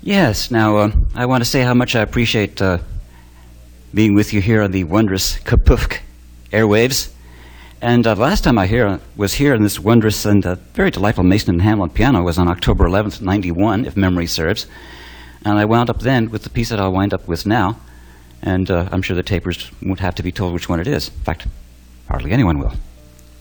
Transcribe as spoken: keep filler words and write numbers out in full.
Yes, now uh, I want to say how much I appreciate uh, being with you here on the wondrous Kapufk airwaves. And uh, last time I here, was here on this wondrous and uh, very delightful Mason and Hamlin piano was on October eleventh, ninety-one, if memory serves. And I wound up then with the piece that I'll wind up with now. And uh, I'm sure the tapers won't have to be told which one it is. In fact, hardly anyone will.